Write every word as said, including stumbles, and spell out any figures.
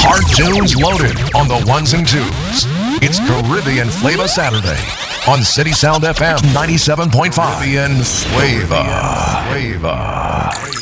Hard tunes loaded on the ones and twos. It's Caribbean Flavor Saturday on City Sound F M ninety-seven point five. Caribbean Flavor. Flavor.